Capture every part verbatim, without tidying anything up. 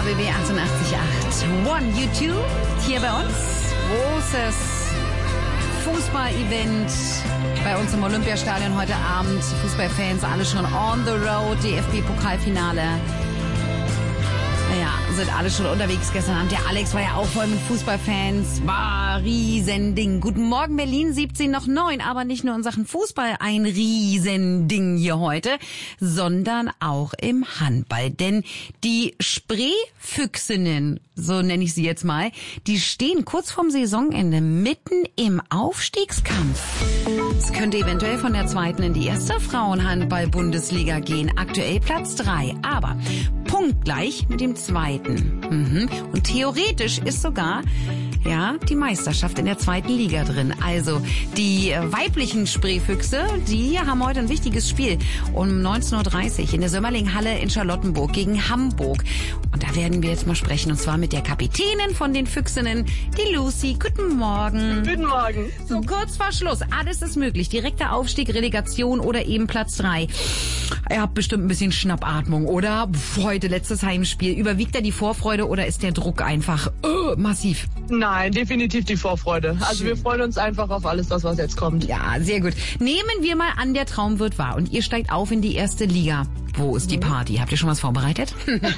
B B achtundachtzig Komma acht. One, You Two, hier bei uns. Großes Fußball-Event bei uns im Olympiastadion heute Abend. Fußballfans alle schon on the road. D F B-Pokalfinale. Naja, sind alle schon unterwegs gestern Abend. Der Alex war ja auch voll mit Fußballfans. War Riesending. Guten Morgen Berlin, siebzehn noch neun. Aber nicht nur in Sachen Fußball ein Riesending hier heute, sondern auch im Handball. Denn die Spreefüchsinnen, so nenne ich sie jetzt mal, die stehen kurz vorm Saisonende mitten im Aufstiegskampf. Es könnte eventuell von der zweiten in die erste Frauenhandball-Bundesliga gehen. Aktuell Platz drei, aber punktgleich mit dem zweiten. Mhm. Und theoretisch ist sogar ja die Meisterschaft in der zweiten Liga drin. Also die weiblichen Spreefüchse, die haben heute ein wichtiges Spiel um neunzehn Uhr dreißig in der Sömmerling-Halle in Charlottenburg gegen Hamburg. Und da werden wir jetzt mal sprechen, und zwar mit der Kapitänin von den Füchsinnen, die Lucy. Guten Morgen. Guten Morgen. So kurz vor Schluss, alles ist möglich. Direkter Aufstieg, Relegation oder eben Platz drei. Ihr habt bestimmt ein bisschen Schnappatmung, oder? Heute letztes Heimspiel. Überwiegt da die Vorfreude oder ist der Druck einfach uh, massiv? Nein, definitiv die Vorfreude. Also wir freuen uns einfach auf alles das, was jetzt kommt. Ja, sehr gut. Nehmen wir mal an, der Traum wird wahr und ihr steigt auf in die erste Liga. Wo ist die Party? Habt ihr schon was vorbereitet?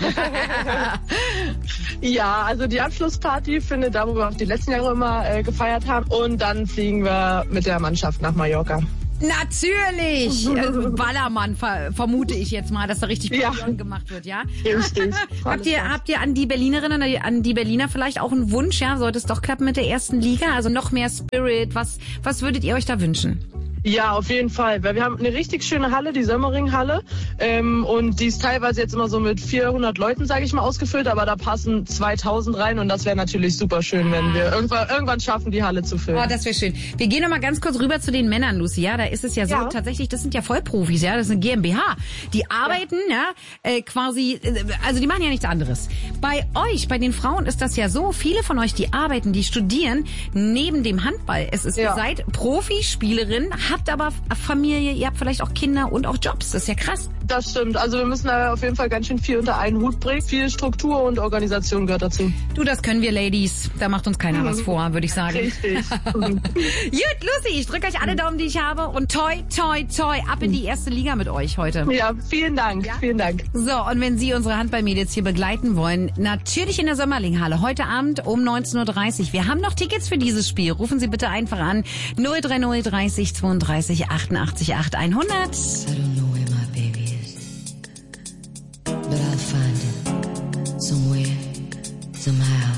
Ja, also die Abschlussparty findet da, wo wir auch die letzten Jahre immer äh, gefeiert haben. Und dann fliegen wir mit der Mannschaft nach Mallorca. Natürlich! Also Ballermann ver vermute ich jetzt mal, dass da richtig ja. gemacht wird, ja? Richtig. habt ihr habt ihr an die Berlinerinnen, an die Berliner vielleicht auch einen Wunsch, ja? Sollte es doch klappen mit der ersten Liga? Also noch mehr Spirit. Was was würdet ihr euch da wünschen? Ja, auf jeden Fall, weil wir haben eine richtig schöne Halle, die Sömmering-Halle, ähm, und die ist teilweise jetzt immer so mit vierhundert Leuten, sage ich mal, ausgefüllt, aber da passen zweitausend rein und das wäre natürlich super schön, wenn wir irgendwann, irgendwann schaffen, die Halle zu füllen. Oh, das wäre schön. Wir gehen noch mal ganz kurz rüber zu den Männern, Lucy, ja, da ist es ja so, ja. tatsächlich, das sind ja Vollprofis, ja, das ist eine GmbH, die arbeiten, ja, ja äh, quasi, also die machen ja nichts anderes. Bei euch, bei den Frauen ist das ja so, viele von euch, die arbeiten, die studieren neben dem Handball. Es ist, ja. ihr seid Profispielerin, habt aber Familie, ihr habt vielleicht auch Kinder und auch Jobs. Das ist ja krass. Das stimmt. Also wir müssen da auf jeden Fall ganz schön viel unter einen Hut bringen. Viel Struktur und Organisation gehört dazu. Du, das können wir Ladies. Da macht uns keiner mhm. was vor, würde ich sagen. Richtig. Gut, Lucy, ich drücke euch alle Daumen, die ich habe. Und toi, toi, toi, ab in die erste Liga mit euch heute. Ja, vielen Dank. Ja? Vielen Dank. So, und wenn Sie unsere Handball-Mädels hier begleiten wollen, natürlich in der Sömmerling-Halle. Heute Abend um neunzehn Uhr dreißig. Wir haben noch Tickets für dieses Spiel. Rufen Sie bitte einfach an. null drei null dreißig zweiunddreißig achtundachtzig acht hundert. I don't know where my baby is, but I'll find him somewhere, somehow.